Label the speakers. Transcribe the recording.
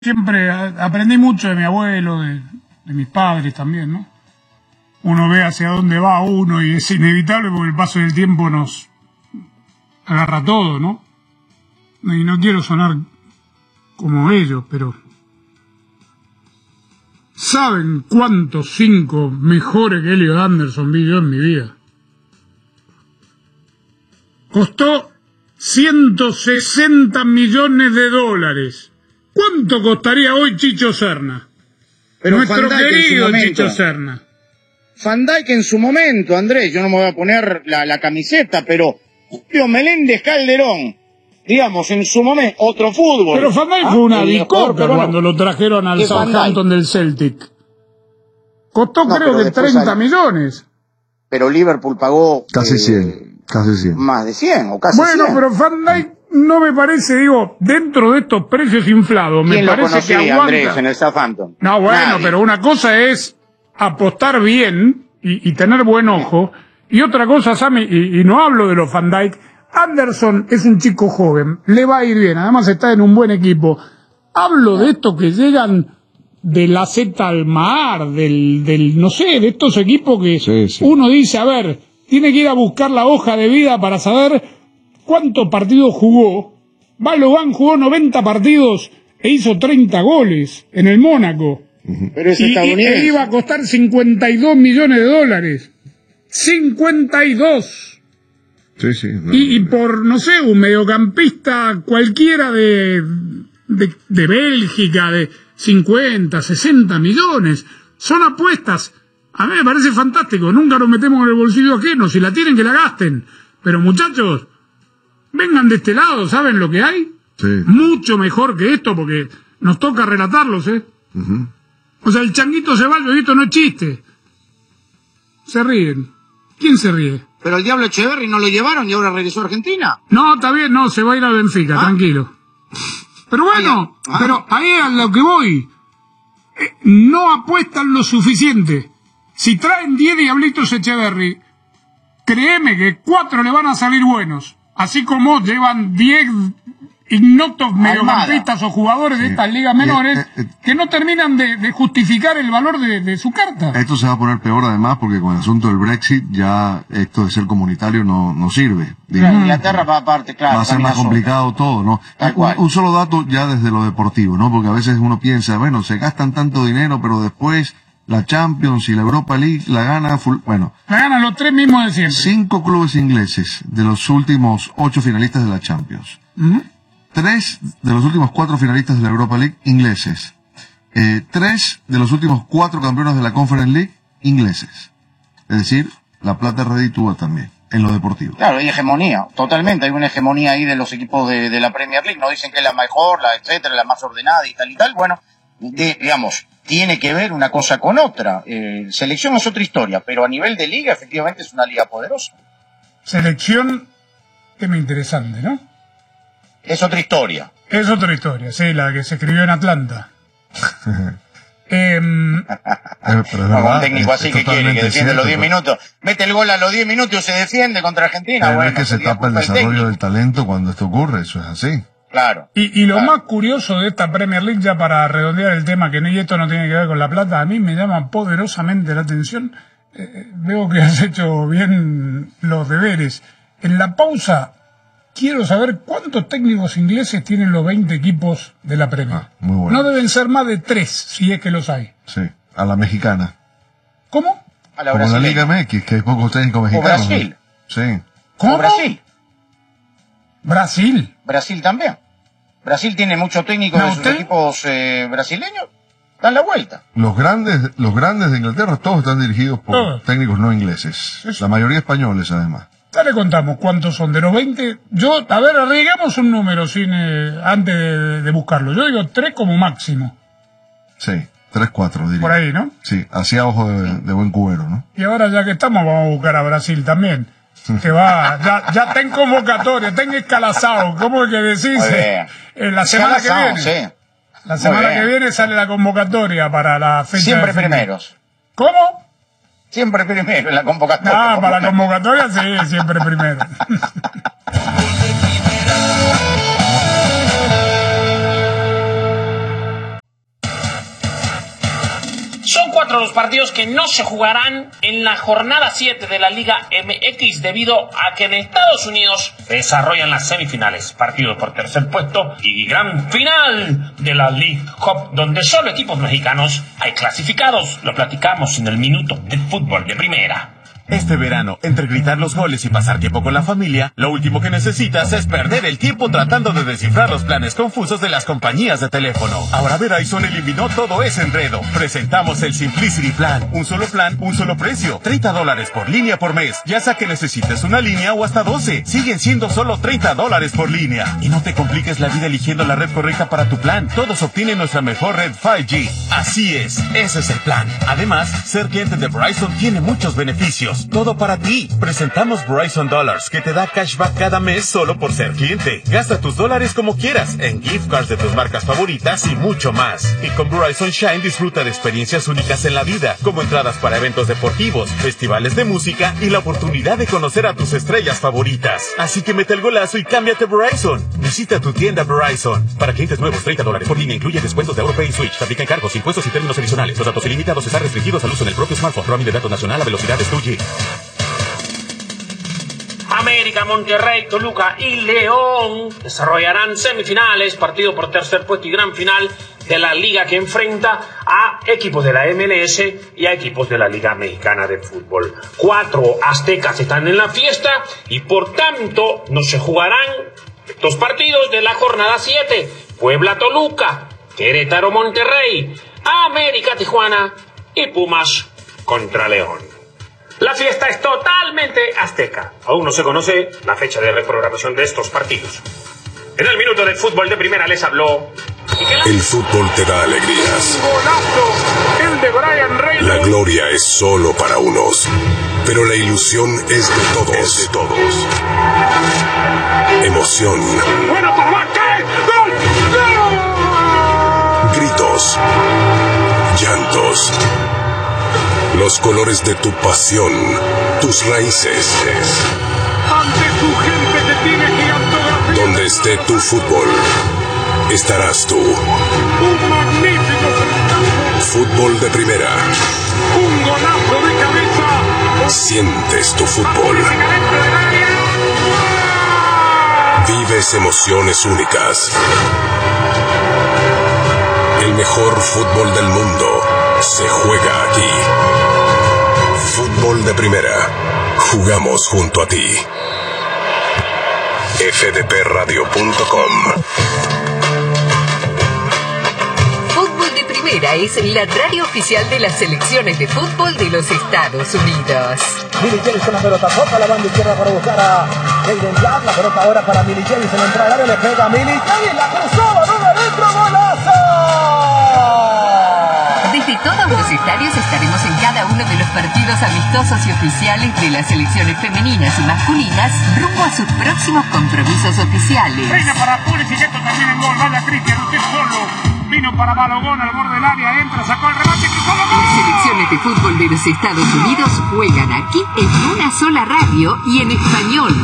Speaker 1: Siempre aprendí mucho de mi abuelo, de mis padres también, ¿no? Uno ve hacia dónde va uno y es inevitable porque el paso del tiempo nos agarra todo, ¿no? Y no quiero sonar como ellos, pero ¿saben cuántos 5 mejores que Elliot Anderson vi yo en mi vida? Costó $160 millones. ¿Cuánto costaría hoy Chicho Serna?
Speaker 2: Pero
Speaker 1: Nuestro querido Chicho Serna.
Speaker 2: Van Dijk en su momento, Andrés, yo no me voy a poner la camiseta, pero Julio Meléndez Calderón, digamos, en su momento, otro fútbol.
Speaker 1: Pero Van Dijk fue una bicoca cuando lo trajeron al Southampton del Celtic. Costó creo que 30 millones.
Speaker 2: Pero Liverpool pagó...
Speaker 3: Casi 100.
Speaker 2: Más de 100 o casi 100.
Speaker 1: Bueno, pero Van Dijk no me parece, digo, dentro de estos precios inflados, me parece que aguanta.
Speaker 2: Andrés, en el Southampton?
Speaker 1: No, bueno, pero una cosa es apostar bien y tener buen ojo, y otra cosa, Sammy, y no hablo de los Van Dijk, Anderson es un chico joven, le va a ir bien, además está en un buen equipo. Hablo de estos que llegan del AZ Alkmaar, del no sé, de estos equipos que uno dice, a ver, tiene que ir a buscar la hoja de vida para saber cuántos partidos jugó. Balogan jugó 90 partidos e hizo 30 goles en el Mónaco.
Speaker 2: Pero es estadounidense.
Speaker 1: Y iba a costar $52 millones. 52.
Speaker 3: Sí. No,
Speaker 1: y por, no sé, un mediocampista cualquiera de Bélgica, de 50, 60 millones. Son apuestas. A mí me parece fantástico. Nunca nos metemos en el bolsillo ajeno. Si la tienen, que la gasten. Pero muchachos, vengan de este lado. ¿Saben lo que hay?
Speaker 3: Sí.
Speaker 1: Mucho mejor que esto, porque nos toca relatarlos, ¿eh? O sea, el Changuito Ceballos, y esto no es chiste. Se ríen. ¿Quién se ríe?
Speaker 2: Pero el Diablo Echeverri no lo llevaron y ahora regresó a Argentina.
Speaker 1: No, está bien, no, se va a ir a Benfica, tranquilo. Pero bueno, pero ahí es a lo que voy. No apuestan lo suficiente. Si traen 10 Diablitos Echeverri, créeme que 4 le van a salir buenos. Así como llevan 10 ignotos mediocampistas o jugadores de estas ligas menores que no terminan de justificar el valor de su carta.
Speaker 3: Esto se va a poner peor además porque con el asunto del Brexit ya esto de ser comunitario no sirve.
Speaker 2: Claro, Inglaterra va aparte, claro.
Speaker 3: Va a ser más complicado todo, ¿no? Un solo dato ya desde lo deportivo, ¿no? Porque a veces uno piensa, bueno, se gastan tanto dinero, pero después la Champions y la Europa League la gana la ganan
Speaker 1: los 3 mismos de siempre.
Speaker 3: 5 clubes ingleses de los últimos 8 finalistas de la Champions. 3 de los últimos 4 finalistas de la Europa League, ingleses. 3 de los últimos 4 campeones de la Conference League, ingleses. Es decir, la plata reditúa también, en lo deportivo.
Speaker 2: Claro, hay hegemonía, totalmente. Hay una hegemonía ahí de los equipos de la Premier League. No dicen que es la mejor, etcétera, la más ordenada y tal. Bueno, digamos, tiene que ver una cosa con otra. Selección es otra historia, pero a nivel de liga, efectivamente, es una liga poderosa.
Speaker 1: Selección, tema interesante, ¿no?
Speaker 2: Es otra historia.
Speaker 1: Es otra historia, sí, la que se escribió en Atlanta.
Speaker 2: Pero un técnico así que quiere, que defiende los 10 minutos. Mete el gol a los 10 minutos y se defiende contra Argentina.
Speaker 3: Pero
Speaker 2: bueno,
Speaker 3: es que se tapa el desarrollo del talento cuando esto ocurre, eso es así.
Speaker 2: Claro.
Speaker 1: Y lo más curioso de esta Premier League, ya para redondear el tema, que esto no tiene que ver con la plata, a mí me llama poderosamente la atención. Veo que has hecho bien los deberes. En la pausa, quiero saber cuántos técnicos ingleses tienen los 20 equipos de la Premier.
Speaker 3: Muy bueno.
Speaker 1: No deben ser más de 3, si es que los hay.
Speaker 3: Sí, a la mexicana.
Speaker 1: ¿Cómo?
Speaker 2: A la
Speaker 3: como
Speaker 2: brasileña.
Speaker 3: la Liga MX, que hay pocos técnicos mexicanos.
Speaker 2: O Brasil.
Speaker 3: ¿No? Sí.
Speaker 1: ¿Cómo?
Speaker 2: O Brasil.
Speaker 1: Brasil
Speaker 2: También. Brasil tiene muchos técnicos de sus equipos brasileños. Dan la vuelta.
Speaker 3: Los grandes de Inglaterra todos están dirigidos por técnicos no ingleses. La mayoría españoles, además.
Speaker 1: Ya le contamos cuántos son. De los 20, a ver, arriesgamos un número antes de buscarlo. Yo digo 3 como máximo.
Speaker 3: Sí, 3, 4, diría.
Speaker 1: Por ahí, ¿no?
Speaker 3: Sí, hacia ojo de buen cubero, ¿no?
Speaker 1: Y ahora, ya que estamos, vamos a buscar a Brasil también. Que ya está en convocatoria, está en escalazado. ¿Cómo es que decís? La semana que viene.
Speaker 2: Sí.
Speaker 1: La semana que viene sale la convocatoria para la fecha.
Speaker 2: Siempre primeros.
Speaker 1: ¿Cómo?
Speaker 2: Siempre primero en la convocatoria.
Speaker 1: Para la convocatoria sí, siempre primero.
Speaker 4: Son 4 los partidos que no se jugarán en la jornada 7 de la Liga MX debido a que en Estados Unidos se desarrollan las semifinales, partidos por tercer puesto y gran final de la League Cup, donde solo equipos mexicanos hay clasificados. Lo platicamos en el Minuto de Fútbol de Primera.
Speaker 5: Este verano, entre gritar los goles y pasar tiempo con la familia, lo último que necesitas es perder el tiempo tratando de descifrar los planes confusos de las compañías de teléfono. Ahora Verizon eliminó todo ese enredo. Presentamos el Simplicity Plan. Un solo plan, un solo precio. $30 por línea por mes. Ya sea que necesites una línea o hasta 12. Siguen siendo solo $30 por línea. Y no te compliques la vida eligiendo la red correcta para tu plan. Todos obtienen nuestra mejor red 5G. Así es, ese es el plan. Además, ser cliente de Verizon tiene muchos beneficios. Todo para ti. Presentamos Verizon Dollars, que te da cashback cada mes solo por ser cliente. Gasta tus dólares como quieras, en gift cards de tus marcas favoritas y mucho más. Y con Verizon Shine disfruta de experiencias únicas en la vida, como entradas para eventos deportivos, festivales de música y la oportunidad de conocer a tus estrellas favoritas. Así que mete el golazo y cámbiate a Verizon. Visita tu tienda Verizon. Para clientes nuevos, $30 por línea incluye descuentos de AutoPay y Switch. Se aplican cargos, impuestos y términos adicionales. Los datos ilimitados están restringidos al uso en el propio smartphone. Roaming de datos nacional a velocidades 2G.
Speaker 4: América, Monterrey, Toluca y León desarrollarán semifinales, partido por tercer puesto y gran final de la liga que enfrenta a equipos de la MLS y a equipos de la Liga Mexicana de Fútbol. 4 aztecas están en la fiesta y por tanto no se jugarán estos partidos de la jornada 7. Puebla, Toluca, Querétaro, Monterrey, América, Tijuana y Pumas contra León. La fiesta es totalmente azteca. Aún no se conoce la fecha de reprogramación de estos partidos. En el Minuto del Fútbol de Primera les habló...
Speaker 6: El fútbol te da alegrías.
Speaker 1: Golazo, el de Brian Reynolds.
Speaker 6: La gloria es solo para unos, pero la ilusión es de todos. Emoción.
Speaker 1: Bueno, para Vaca. ¡Gol! ¡Gol!
Speaker 6: Gritos. Llantos. Los colores de tu pasión, tus raíces.
Speaker 1: Ante tu gente que tiene gigantografía.
Speaker 6: Donde esté tu fútbol, estarás tú.
Speaker 1: Un magnífico espectáculo.
Speaker 6: Fútbol de Primera.
Speaker 1: Un golazo de cabeza.
Speaker 6: Sientes tu fútbol. Vives emociones únicas. El mejor fútbol del mundo se juega aquí. Fútbol de Primera. Jugamos junto a ti. fdpradio.com.
Speaker 7: Fútbol de Primera es la radio oficial de las selecciones de fútbol de los Estados Unidos.
Speaker 8: Millie James con la pelota, toca la banda izquierda para buscar a Jaden Jack. La pelota ahora para Millie James en la entrada del área, le pega a Millie James, la cruzó, balón adentro, golazo.
Speaker 7: Desde todos los estadios estaremos en cada uno de los partidos amistosos y oficiales de las selecciones femeninas y masculinas rumbo a sus próximos compromisos oficiales.
Speaker 1: Reina para Pulisic, también el gol, vaya Cristian, usted solo. Vino para Balogón al borde del área, entra, sacó el remate, cruzó la gol.
Speaker 7: Las selecciones de fútbol de los Estados Unidos juegan aquí en una sola radio y en español.